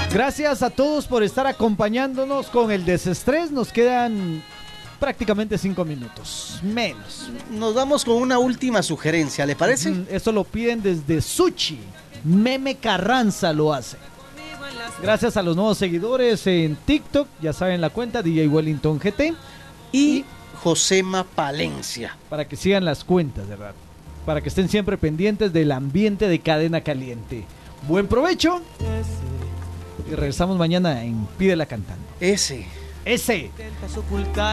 Gracias a todos por estar acompañándonos con el desestrés. Nos quedan prácticamente 5 minutos, menos. Nos vamos con una última sugerencia, ¿le parece? Esto lo piden desde Suchi. Meme Carranza lo hace. Gracias a los nuevos seguidores en TikTok, ya saben la cuenta DJ Wellington GT y Josema Palencia. Para que sigan las cuentas, ¿verdad? Para que estén siempre pendientes del ambiente de Cadena Caliente. Buen provecho. Y regresamos mañana en Pídela Cantando. Ese.